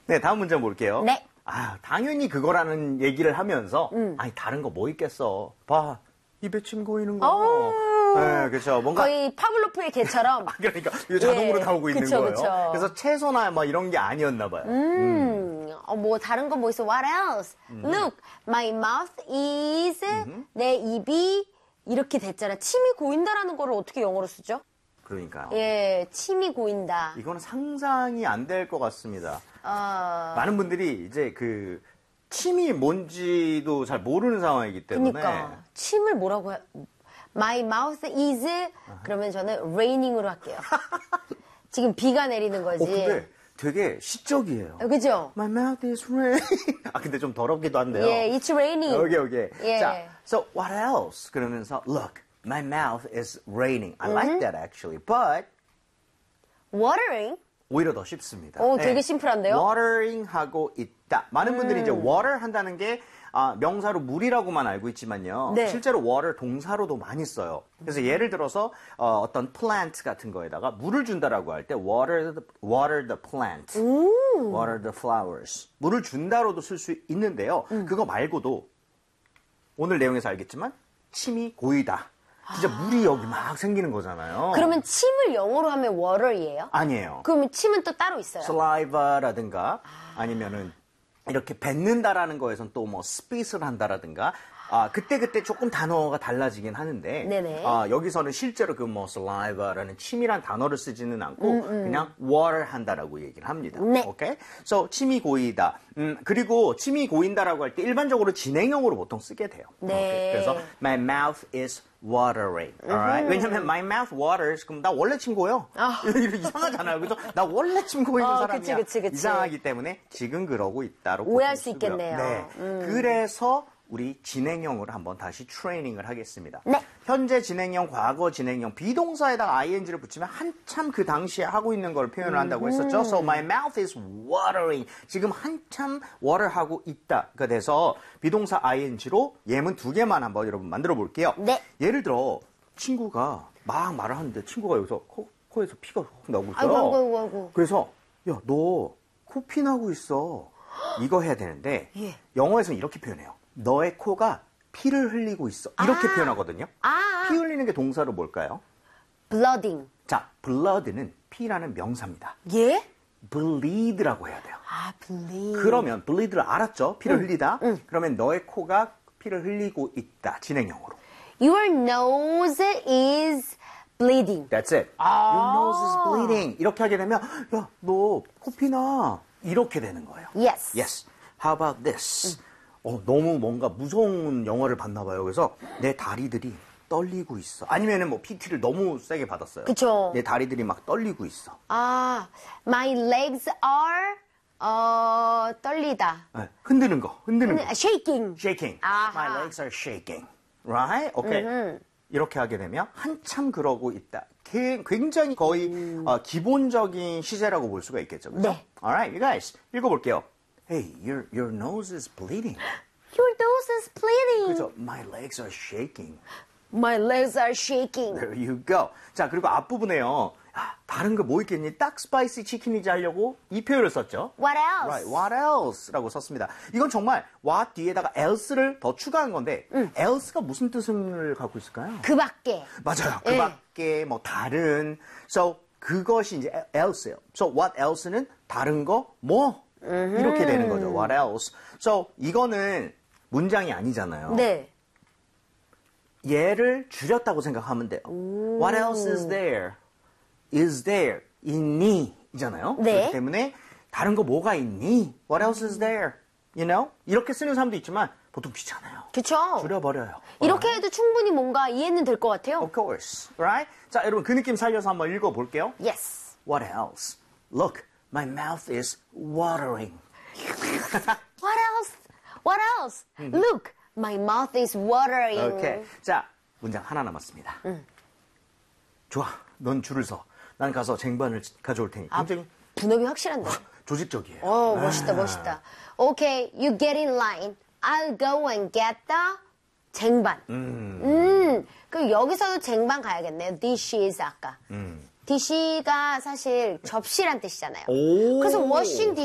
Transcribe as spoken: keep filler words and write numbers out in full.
네, 다음 문제 볼게요. 네. 아, 당연히 그거라는 얘기를 하면서 음. 아니 다른 거 뭐 있겠어. 봐. 입에 침 고이는 거. 오. 네, 그렇죠. 뭔가 거의 파블로프의 개처럼. 아, 그러니까 이거 자동으로 예, 나오고 있는 그쵸, 거예요. 그쵸. 그래서 채소나 뭐 이런 게 아니었나 봐요. 음, 어, 뭐 다른 거 뭐 있어? What else? Look, my mouth is 내 입이 이렇게 됐잖아. 침이 고인다라는 거를 어떻게 영어로 쓰죠? 그러니까요. 예, 침이 고인다. 이거는 상상이 안 될 것 같습니다. 어, 많은 분들이 이제 그 침이 뭔지도 잘 모르는 상황이기 때문에. 그러니까 침을 뭐라고 해? My mouth is 그러면 저는 raining으로 할게요. 지금 비가 내리는 거지. 어, 근데 되게 시적이에요. 어, 그죠? My mouth is rain. 아, 근데 좀 더럽기도 한데요. 예, it's raining. 오케이, 오케이. 예. 자, so what else? 그러면서 look, my mouth is raining. I like that actually, but Watering? 오히려 더 쉽습니다. 오, 되게 심플한데요? watering 하고 있다. 많은 분들이 이제 water 한다는 게 아, 명사로 물이라고만 알고 있지만요. 네. 실제로 water 동사로도 많이 써요. 그래서 예를 들어서 어, 어떤 plant 같은 거에다가 물을 준다라고 할 때 water the, water the plant, water the flowers. 물을 준다로도 쓸 수 있는데요. 그거 말고도 오늘 내용에서 알겠지만 침이 고이다. 진짜 물이 여기 막 생기는 거잖아요. 그러면 침을 영어로 하면 water이에요? 아니에요. 그러면 침은 또 따로 있어요? saliva라든가 아니면은 이렇게 뱉는다라는 거에선 또 뭐 spit을 한다라든가 아 그때 그때 조금 단어가 달라지긴 하는데 네네. 아 여기서는 실제로 그 뭐 saliva라는 침이란 단어를 쓰지는 않고 그냥 water 한다라고 얘기를 합니다. 네. 오케이? So 침이 고이다. 음 그리고 침이 고인다라고 할 때 일반적으로 진행형으로 보통 쓰게 돼요. 네. 오케이? 그래서 my mouth is watering. Alright? 왜냐면 my mouth waters 그럼 나 원래 침 고요. 아. 이상하잖아요. 그죠? 나 원래 침 고이는 어, 사람이야. 그치, 그치, 그치. 이상하기 때문에 지금 그러고 있다로 오해할 보통 수 쓰고요. 있겠네요. 네. 그래서 우리 진행형으로 한번 다시 트레이닝을 하겠습니다. 네. 현재 진행형, 과거 진행형, 비동사에다가 아이엔지를 붙이면 한참 그 당시에 하고 있는 걸 표현을 한다고 했었죠. So my mouth is watering. 지금 한참 water 하고 있다가 돼서 비동사 아이엔지로 예문 두 개만 한번 여러분 만들어 볼게요. 네. 예를 들어 친구가 막 말을 하는데 친구가 여기서 코, 코에서 피가 확 나오고 있어요. 아이고, 아이고, 아이고, 아이고. 그래서 야, 너 코피 나고 있어. 이거 해야 되는데 예. 영어에서는 이렇게 표현해요. 너의 코가 피를 흘리고 있어. 이렇게 아. 표현하거든요. 아. 피 흘리는 게 동사로 뭘까요? blooding. 자, blood는 피라는 명사입니다. 예? bleed라고 해야 돼요. 아, bleed. 그러면 bleed를 알았죠? 피를 흘리다. 그러면 너의 코가 피를 흘리고 있다. 진행형으로. Your nose is bleeding. That's it. 아. Your nose is bleeding. 이렇게 하게 되면 야, 너 코피 나. 이렇게 되는 거예요. Yes. Yes. How about this? 어, 너무 뭔가 무서운 영화를 봤나 봐요. 그래서 내 다리들이 떨리고 있어. 아니면은 뭐 피티를 너무 세게 받았어요. 그쵸. 내 다리들이 막 떨리고 있어. 아, my legs are 어, 떨리다. 네, 흔드는 거, 흔드는 거. shaking. Shaking. 아하. My legs are shaking. Right? Okay. 이렇게 하게 되면 한참 그러고 있다. 게- 굉장히 거의 어, 기본적인 시제라고 볼 수가 있겠죠. 그죠? 네. Alright, you guys. 읽어볼게요. Hey, your, your nose is bleeding. Your nose is bleeding. 그죠? My legs are shaking. My legs are shaking. There you go. 자, 그리고 앞부분에요. 아, 다른 거 뭐 있겠니? 딱 스파이시 치킨이지 하려고 이 표현을 썼죠. What else? Right, what else? 라고 썼습니다. 이건 정말 what 뒤에다가 else를 더 추가한 건데 else가 무슨 뜻을 갖고 있을까요? 그 밖에. 맞아요. 그 예. 밖에 뭐 다른. So 그것이 이제 else예요. So what else는 다른 거 뭐 이렇게 되는 거죠. What else? So 이거는 문장이 아니잖아요. 네. 얘를 줄였다고 생각하면 돼요. What else is there? Is there? 있니? 이잖아요. 네. 그렇기 때문에 다른 거 뭐가 있니? What else is there? You know? 이렇게 쓰는 사람도 있지만 보통 귀찮아요. 그쵸? 줄여버려요. 이렇게 해도 충분히 뭔가 이해는 될 것 같아요. Of course. Right? 자, 여러분 그 느낌 살려서 한번 읽어볼게요. Yes. What else? Look, my mouth is watering. What else? What else? Look, my mouth is watering. 오케이. 자, 문장 하나 남았습니다. 좋아, 넌 줄을 서. 난 가서 쟁반을 가져올 테니. 아, 굉장히 분업이 확실한데. 조직적이에요. 어, 멋있다, 멋있다. Okay, you get in line. I'll go and get the 쟁반. 음. 음. 그럼 여기서도 쟁반 가야겠네요. Dishes 아까. 음. dish가 사실 접시란 뜻이잖아요. 오. 그래서 washing